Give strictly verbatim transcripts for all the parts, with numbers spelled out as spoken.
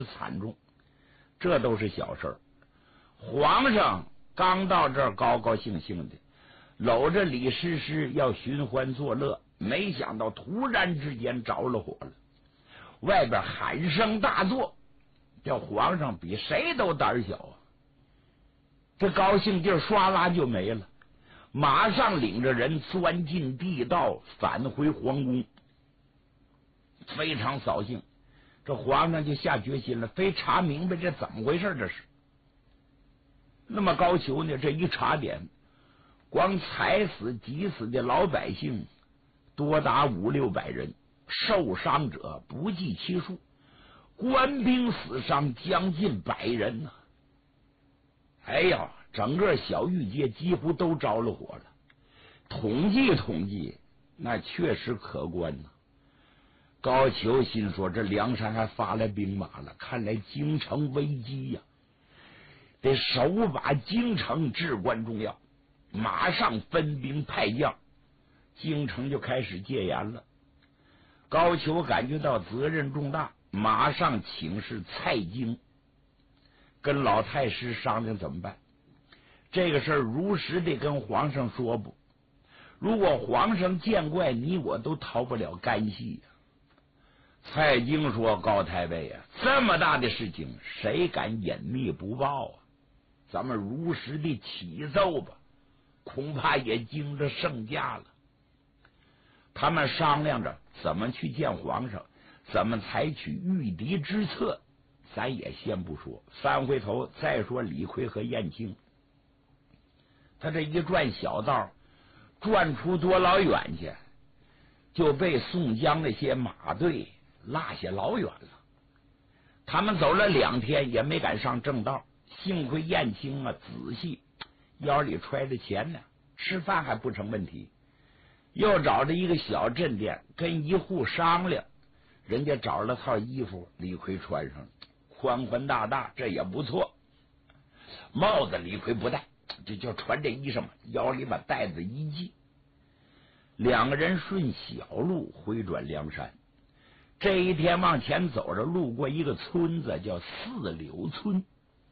惨重，这都是小事儿。皇上刚到这儿，高高兴兴的搂着李师师要寻欢作乐，没想到突然之间着了火了，外边喊声大作，这皇上比谁都胆小啊！这高兴劲儿唰啦就没了，马上领着人钻进地道，返回皇宫，非常扫兴。这皇上就下决心了，非查明白这怎么回事。这是那么高俅呢，这一查点，光踩死急死的老百姓多达五六百人，受伤者不计其数，官兵死伤将近百人呢、啊。哎呀，整个小玉街几乎都着了火了，统计统计，那确实可观呢、啊。高俅心说，这梁山还发来兵马了，看来京城危机呀、啊，得守把京城至关重要，马上分兵派将，京城就开始戒严了。高俅感觉到责任重大，马上请示蔡京，跟老太师商量怎么办。这个事儿如实的跟皇上说不，如果皇上见怪，你我都逃不了干系呀、啊。蔡京说：“高太尉啊，这么大的事情，谁敢隐秘不报啊？咱们如实的启奏吧，恐怕也经着圣驾了。”他们商量着怎么去见皇上，怎么采取御敌之策，咱也先不说。翻回头再说李逵和燕青，他这一转小道，转出多老远去，就被宋江那些马队落下老远了。他们走了两天也没敢上正道，幸亏燕青啊仔细，腰里揣着钱呢，吃饭还不成问题。又找着一个小镇店，跟一户商量，人家找了套衣服，李逵穿上了，宽宽大大，这也不错。帽子李逵不戴，就就穿这衣裳嘛，腰里把带子一系。两个人顺小路回转梁山。这一天往前走着，路过一个村子，叫四柳村。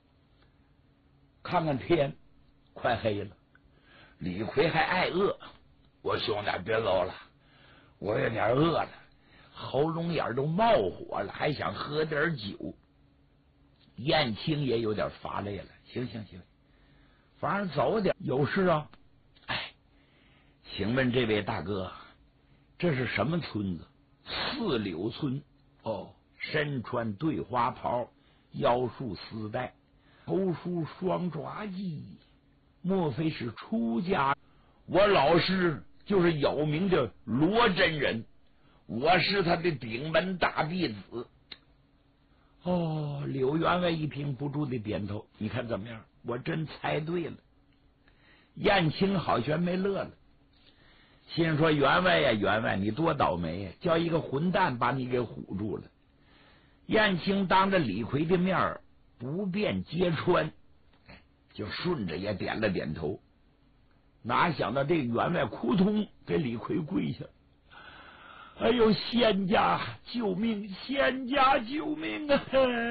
看看天，快黑了，李逵还爱饿。我兄弟别走了，我有点饿了，喉咙眼都冒火了，还想喝点酒。燕青也有点乏累了，行行行，反正走点，有事啊？哎，请问这位大哥，这是什么村子？四柳村。哦，身穿对花袍，腰束丝带，头梳双爪髻，莫非是出家？我老师就是有名的罗真人，我是他的顶门大弟子。哦，柳员外一听不住的点头，你看怎么样？我真猜对了。燕青好悬没乐了，心说员外呀，员外你多倒霉呀，叫一个混蛋把你给唬住了。燕青当着李逵的面不便揭穿，就顺着也点了点头。哪想到这员外扑通给李逵跪下，哎呦，仙家救命，仙家救命啊！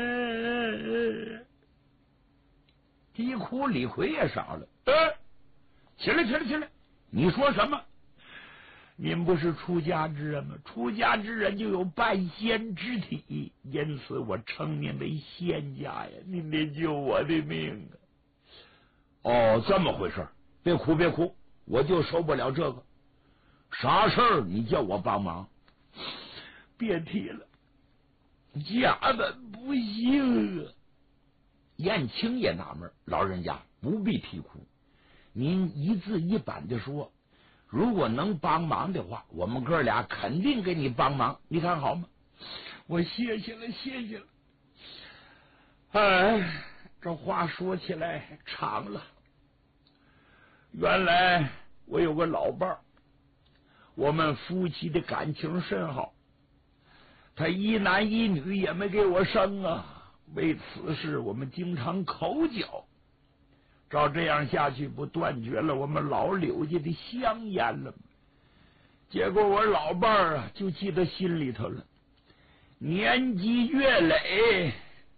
一哭李逵也傻了，呃，起来起来起来，你说什么？您不是出家之人吗？出家之人就有半仙之体，因此我称您为仙家呀，您得救我的命啊！哦，这么回事，别哭别哭，我就受不了这个。啥事儿你叫我帮忙？别提了，家门不幸啊！燕青也纳闷，老人家不必啼哭，您一字一板的说，如果能帮忙的话，我们哥俩肯定给你帮忙，你看好吗？我谢谢了，谢谢了。哎，这话说起来长了。原来我有个老伴儿，我们夫妻的感情甚好，他一男一女也没给我生啊。为此事我们经常口角，照这样下去不断绝了我们老柳家的香烟了吗？结果我老伴儿啊就记在心里头了，年积月累，